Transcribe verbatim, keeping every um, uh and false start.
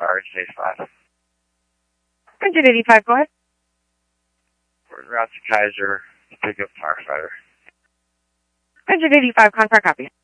Sarge, eighty-five. Engine eighty-five, go ahead. We're en route to Kaiser to pick up firefighter. Engine eighty-five, contract copy.